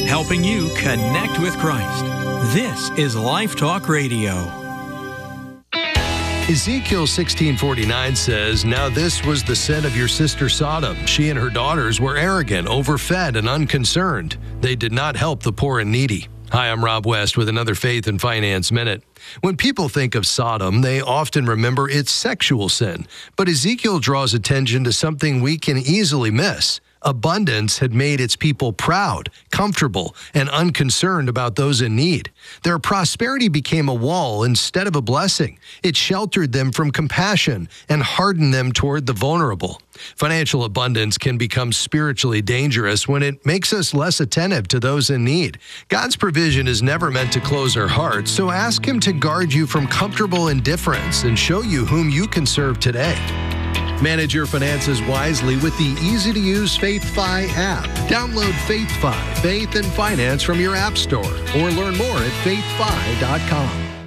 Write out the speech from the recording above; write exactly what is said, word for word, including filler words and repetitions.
helping you connect with Christ. This is Life Talk Radio. Ezekiel sixteen forty-nine says, "Now this was the sin of your sister Sodom. She and her daughters were arrogant, overfed, and unconcerned. They did not help the poor and needy." Hi, I'm Rob West with another Faith and Finance Minute. When people think of Sodom, they often remember its sexual sin. But Ezekiel draws attention to something we can easily miss. Abundance had made its people proud, comfortable, and unconcerned about those in need. Their prosperity became a wall instead of a blessing. It sheltered them from compassion and hardened them toward the vulnerable. Financial abundance can become spiritually dangerous when it makes us less attentive to those in need. God's provision is never meant to close our hearts, so ask Him to guard you from comfortable indifference and show you whom you can serve today. Manage your finances wisely with the easy-to-use FaithFi app. Download FaithFi, Faith and Finance from your app store, or learn more at faith fi dot com.